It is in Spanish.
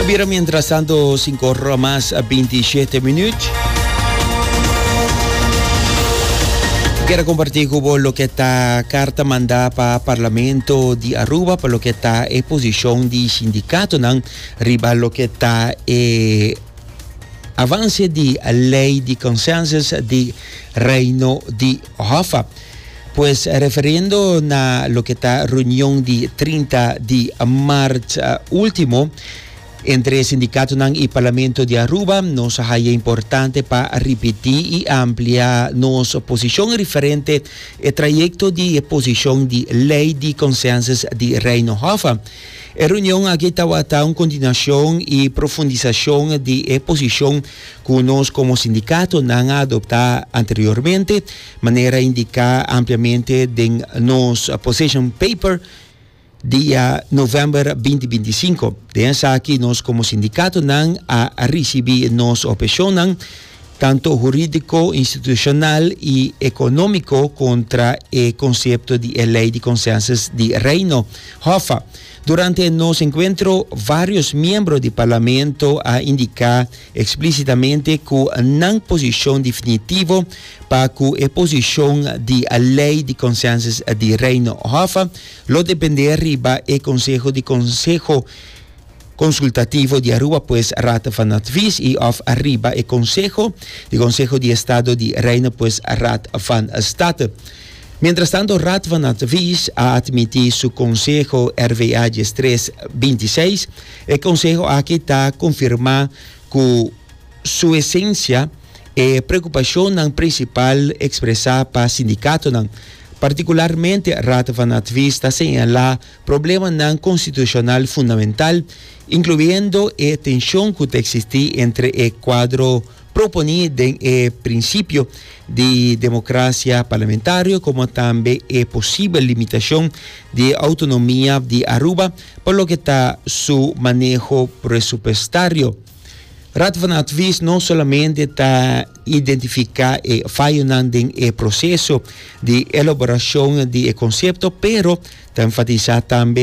Vira mientras tanto 5 horas más 27 minutos. Quero compartir com você o que está carta mandada para o Parlamento de Aruba, para o que está a posição de sindicato, não, riba o que está avance de lei de consensos de Reino de Hoffa. Pues referiendo a lo que está reunión de 30 de marzo último, entre sindicato y Parlamento de Aruba, nos es importante para repetir y ampliar nuestra posición referente al trayecto de posición de ley de consensos de Reino Hoffa. La reunión aquí estaba en continuación y profundización de posición que nos como sindicato han adoptado anteriormente, manera indicar ampliamente en nuestro position paper día noviembre 2025. Desde aquí nos como sindicato a recibir nuestra opinión tanto jurídico, institucional y económico contra el concepto de ley de consensos de Reino Hoffa. Durante nuestro encuentro, varios miembros del Parlamento han indicado explícitamente que no hay posición definitiva para que la posición de la ley de consensos de Reino Hoffa lo dependerá del Consejo Consultativo de Aruba, pues Raad van Advies, y of arriba el Consejo de Estado de Reino, pues Raad van State. Mientras tanto, Raad van Advies ha admitido su Consejo RVA 326. El Consejo aquí está confirmando que su esencia y preocupación principal expresada para el sindicato, particularmente Raad van Advies está señalando problema constitucional fundamental, incluyendo la tensión que existe entre el cuadro proponido el principio de democracia parlamentaria, como también posible limitación de autonomía de Aruba, por lo que está su manejo presupuestario. Raad van Advies no solamente está identificar fallo en el proceso de elaboración del concepto, pero está enfatizando también